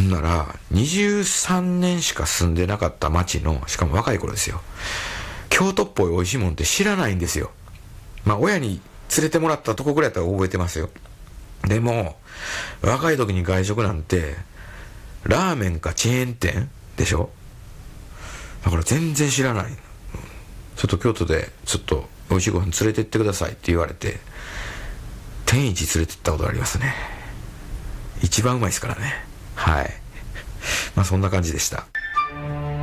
んなら23年しか住んでなかった町の、しかも若い頃ですよ、京都っぽい美味しいもんって知らないんですよ。まあ親に連れてもらったとこぐらいだったら覚えてますよ。でも若い時に外食なんてラーメンかチェーン店でしょ。だから全然知らない。ちょっと京都でちょっと美味しいご飯連れてってくださいって言われて、天一連れてったことありますね。一番うまいですからね。はい。まあそんな感じでした。